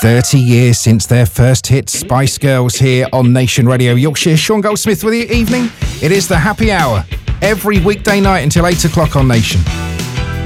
30 years since their first hit, Spice Girls, here on Nation Radio Yorkshire. Sean Goldsmith with you. Evening. It is the happy hour every weekday night until 8 o'clock on Nation.